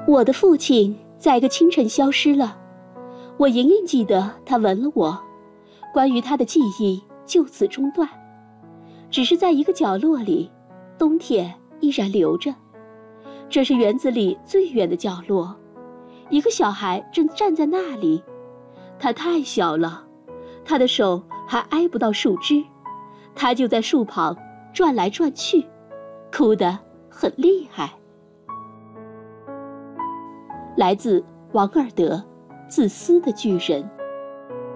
我的父亲在一个清晨消失了，我隐隐记得他吻了我，关于他的记忆就此中断。只是在一个角落里，冬天依然留着。这是园子里最远的角落，一个小孩正站在那里，他太小了，他的手还挨不到树枝，他就在树旁转来转去，哭得很厉害。来自王尔德《自私的巨人》。